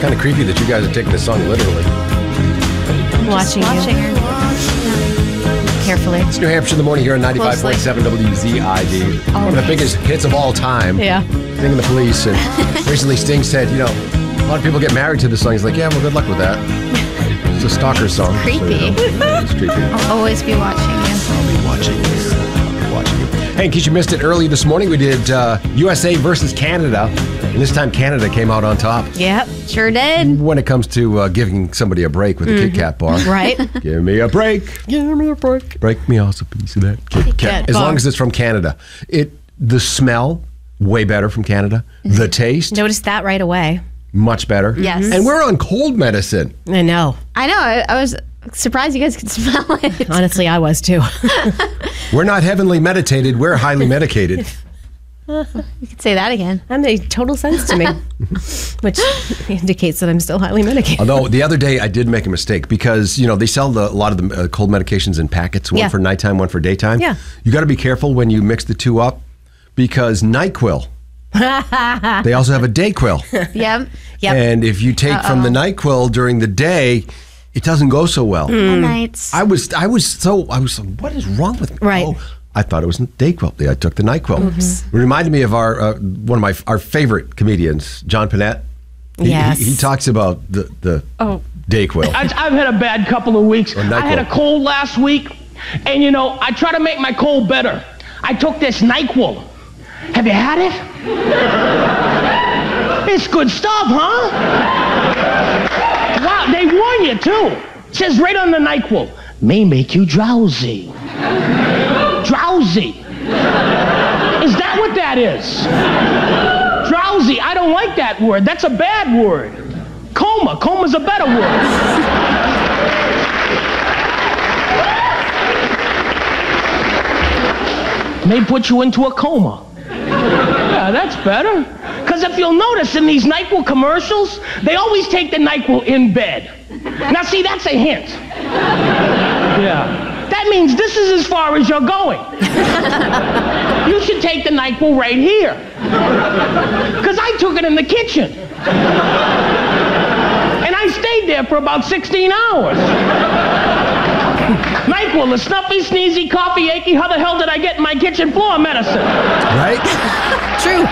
Kind of creepy that you guys are taking this song literally. Watching her. Carefully. It's New Hampshire in the morning here on 95.7 WZID. One of the biggest hits of all time. Yeah. Sting and the Police. And recently Sting said, a lot of people get married to this song. He's like, yeah, well, good luck with that. It's a stalker song. Creepy. So, it's creepy. I'll always be watching you. I'll be watching you. Hey, in case you missed it early this morning, we did USA versus Canada. And this time Canada came out on top. Yep. Sure did. When it comes to giving somebody a break with a Kit Kat bar. Right. Give me a break. Give me a break. Break me off a piece of that Kit Kat. As long as it's from Canada. The smell, way better from Canada. The taste. Noticed that right away. Much better. Yes. And we're on cold medicine. I know. I was surprised you guys could smell it. Honestly, I was too. We're not heavenly meditated. We're highly medicated. You could say that again. That made total sense to me, which indicates that I'm still highly medicated. Although the other day I did make a mistake because, they sell a lot of the cold medications in packets, one for nighttime, one for daytime. Yeah. You got to be careful when you mix the two up because NyQuil, they also have a DayQuil. Yep. And if you take from the NyQuil during the day, it doesn't go so well. Nights. I was like, what is wrong with me? Right. Oh, I thought it was DayQuil. I took the NyQuil. It reminded me of one of our favorite comedians, John Panette. He talks about the DayQuil. I've had a bad couple of weeks. I had a cold last week, and I try to make my cold better. I took this NyQuil. Have you had it? It's good stuff, huh? Wow, they warn you too. It says right on the NyQuil, may make you drowsy. Drowsy. Is that what that is? Drowsy. I don't like that word. That's a bad word. Coma. Coma's a better word. May put you into a coma. Yeah, that's better. Because if you'll notice in these NyQuil commercials, they always take the NyQuil in bed. Now see, that's a hint. Yeah. That means this is as far as you're going. You should take the NyQuil right here. Because I took it in the kitchen. And I stayed there for about 16 hours. NyQuil, the snuffy, sneezy, coffee, achy, how the hell did I get my kitchen floor medicine? Right? True.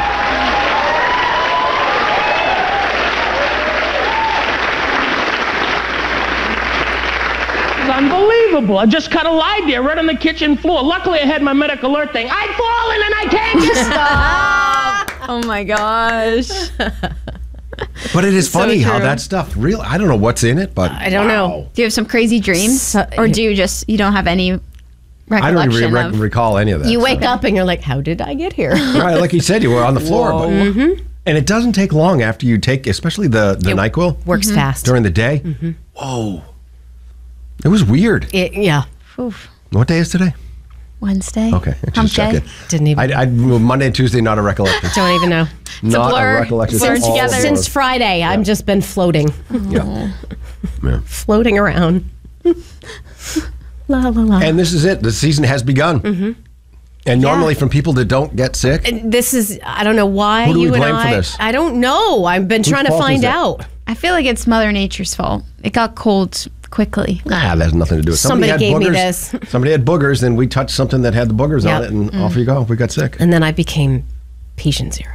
Unbelievable. I just kind of lied there right on the kitchen floor. Luckily, I had my medical alert thing. I've fallen and I can't get Stop. Oh my gosh. But it is funny how that stuff really, I don't know what's in it, but I don't know. Do you have some crazy dreams? Or do you don't have any recollection I don't even recall any of that. You wake up and you're like, how did I get here? Right, like you said, you were on the floor. But, and it doesn't take long after you take, especially the NyQuil. Works fast. During the day. Whoa. It was weird. Yeah. Oof. What day is today? Wednesday. Okay, just check it. Didn't even. Monday and Tuesday, not a recollection. Don't even know. Not blur. a recollection. Since All together. blur. Since Friday, I've just been floating. Yeah. Floating around. La, la, la. And this is it. The season has begun. And normally from people that don't get sick. And this is, I don't know why Who do we you and blame for I. this? I don't know. I've been trying to fault find is it? out. I feel like it's Mother Nature's fault. It got cold quickly. That has nothing to do with it. Somebody had gave me boogers. this. Somebody had boogers, and we touched something that had the boogers on it, and off you go. We got sick. And then I became patient zero.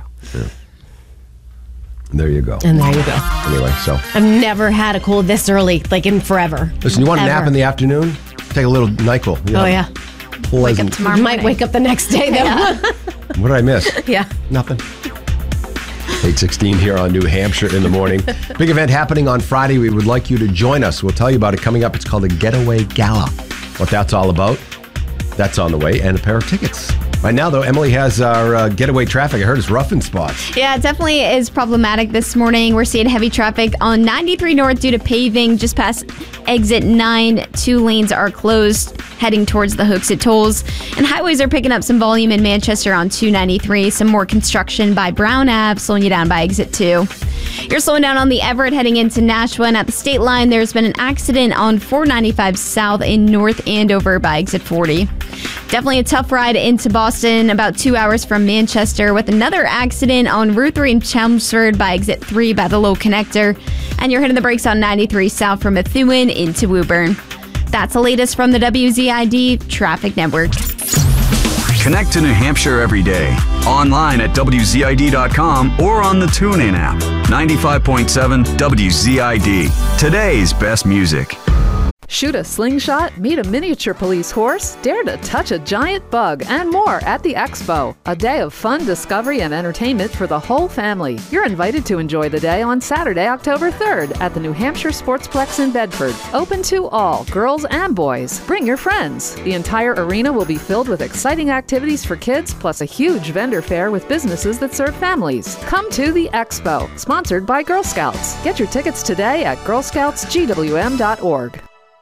There you go. And there you go. Anyway, so. I've never had a cold this early, like in forever. Listen, you want a nap Ever. in the afternoon? Take a little NyQuil. Oh, yeah. Wake up tomorrow You morning. might wake up the next day, though. What did I miss? Yeah. Nothing. 8:16 here on New Hampshire in the morning. Big event happening on Friday. We would like you to join us. We'll tell you about it coming up. It's called a Getaway Gala. What that's all about, that's on the way, and a pair of tickets. Right now, though, Emily has our getaway traffic. I heard it's rough in spots. Yeah, it definitely is problematic this morning. We're seeing heavy traffic on 93 North due to paving just past exit 9. 2 lanes are closed heading towards the Hooksett tolls. And highways are picking up some volume in Manchester on 293. Some more construction by Brown Ave, slowing you down by exit 2. You're slowing down on the Everett heading into Nashua. And at the state line, there's been an accident on 495 South in North Andover by exit 40. Definitely a tough ride into Boston, about 2 hours from Manchester, with another accident on Route 3 in Chelmsford by exit 3 by the Low Connector. And you're hitting the brakes on 93 south from Methuen into Woburn. That's the latest from the WZID Traffic Network. Connect to New Hampshire every day. Online at WZID.com or on the TuneIn app. 95.7 WZID. Today's best music. Shoot a slingshot, meet a miniature police horse, dare to touch a giant bug, and more at the Expo. A day of fun, discovery, and entertainment for the whole family. You're invited to enjoy the day on Saturday, October 3rd at the New Hampshire Sportsplex in Bedford. Open to all, girls and boys. Bring your friends. The entire arena will be filled with exciting activities for kids, plus a huge vendor fair with businesses that serve families. Come to the Expo, sponsored by Girl Scouts. Get your tickets today at girlscoutsgwm.org.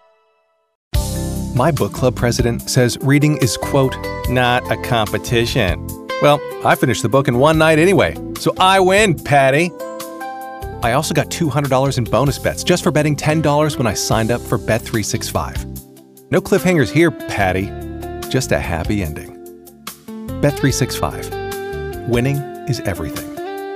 My book club president says reading is, quote, not a competition. Well, I finished the book in one night anyway, so I win, Patty. I also got $200 in bonus bets just for betting $10 when I signed up for Bet365. No cliffhangers here, Patty. Just a happy ending. Bet365. Winning is everything.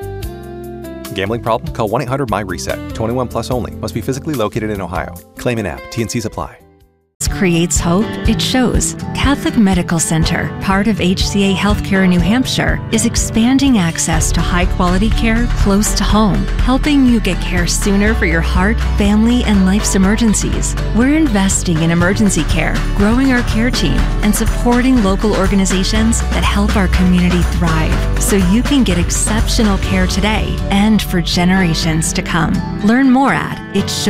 Gambling problem? Call 1-800-MY-RESET. 21 plus only. Must be physically located in Ohio. Claim in app. T&Cs apply. Creates hope, it shows. Catholic Medical Center, part of HCA Healthcare New Hampshire, is expanding access to high-quality care close to home, helping you get care sooner for your heart, family, and life's emergencies. We're investing in emergency care, growing our care team, and supporting local organizations that help our community thrive, so you can get exceptional care today and for generations to come. Learn more at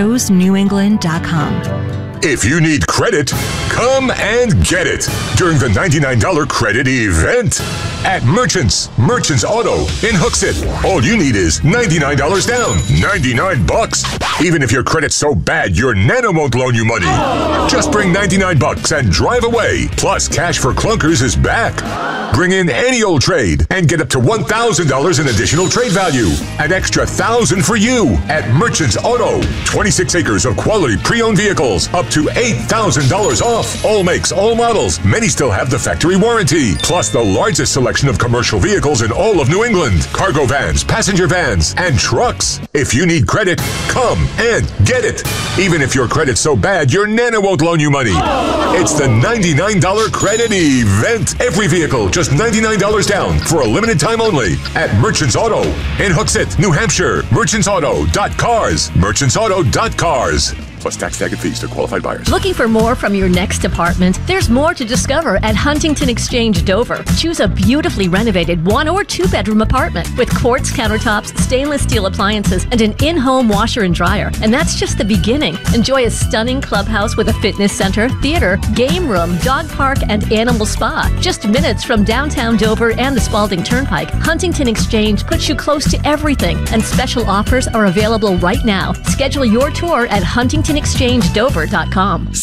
itshowsnewengland.com. If you need credit, come and get it during the $99 credit event at Merchants Auto in Hooksett. All you need is $99 down, $99. Even if your credit's so bad, your Nana won't loan you money. Just bring $99 and drive away. Plus, Cash for Clunkers is back. Bring in any old trade and get up to $1,000 in additional trade value. An extra $1,000 for you at Merchants Auto. 26 acres of quality pre-owned vehicles, up to $8,000 off. All makes, all models. Many still have the factory warranty. Plus the largest selection of commercial vehicles in all of New England. Cargo vans, passenger vans, and trucks. If you need credit, come and get it. Even if your credit's so bad, your Nana won't loan you money. It's the $99 credit event. Every vehicle, just $99 down for a limited time only at Merchants Auto in Hooksett, New Hampshire. Merchantsauto.cars. Merchantsauto.cars. Plus tax, tag, and fees to qualified buyers. Looking for more from your next apartment? There's more to discover at Huntington Exchange Dover. Choose a beautifully renovated 1 or 2 bedroom apartment with quartz countertops, stainless steel appliances, and an in-home washer and dryer. And that's just the beginning. Enjoy a stunning clubhouse with a fitness center, theater, game room, dog park, and animal spa. Just minutes from downtown Dover and the Spalding Turnpike, Huntington Exchange puts you close to everything, and special offers are available right now. Schedule your tour at HuntingtonExchangeDover.com.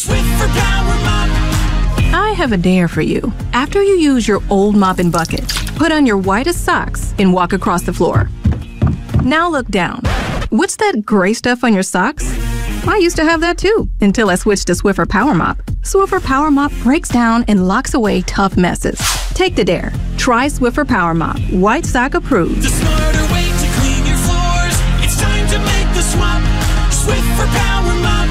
I have a dare for you. After you use your old mop and bucket, put on your whitest socks and walk across the floor. Now look down. What's that gray stuff on your socks? I used to have that too, until I switched to Swiffer Power Mop. Swiffer Power Mop breaks down and locks away tough messes. Take the dare. Try Swiffer Power Mop. White sock approved. The smarter way to clean your floors. It's time to make the swap. Swiffer Power Mop.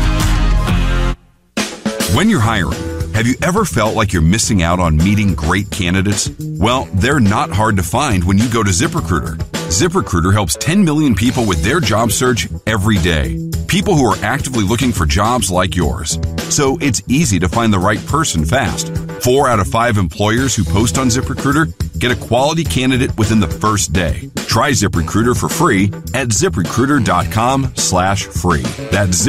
When you're hiring, have you ever felt like you're missing out on meeting great candidates? Well, they're not hard to find when you go to ZipRecruiter. ZipRecruiter helps 10 million people with their job search every day. People who are actively looking for jobs like yours. So it's easy to find the right person fast. 4 out of 5 employers who post on ZipRecruiter get a quality candidate within the first day. Try ZipRecruiter for free at ZipRecruiter.com/free. That's